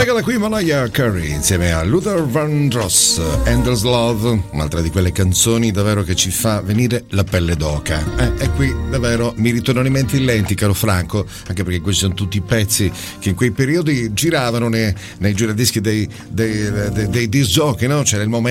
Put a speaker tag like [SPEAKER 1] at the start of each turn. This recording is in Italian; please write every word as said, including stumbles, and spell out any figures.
[SPEAKER 1] Ecco da qui Mariah Carey insieme a Luther Vandross, Endless Love, un'altra di quelle canzoni davvero che ci fa venire la pelle d'oca. Eh, e qui davvero mi ritornano i menti lenti, caro Franco, anche perché questi sono tutti pezzi che in quei periodi giravano nei, nei giradischi dei, dei, dei, dei disc jockey, no? C'era il momento